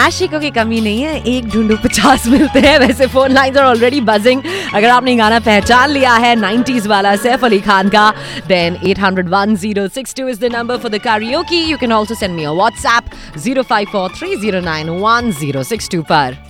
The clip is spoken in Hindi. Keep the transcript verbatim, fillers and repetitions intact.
आशिकों की कमी नहीं है, एक ढूंढो पचास मिलते हैं। वैसे phone lines are already buzzing. अगर आपने गाना पहचान लिया है नाइंटीज़ वाला सैफ अली खान का, then eight hundred one oh six two is the number for the karaoke. You can also send me a WhatsApp zero five four three zero nine one zero six two पर।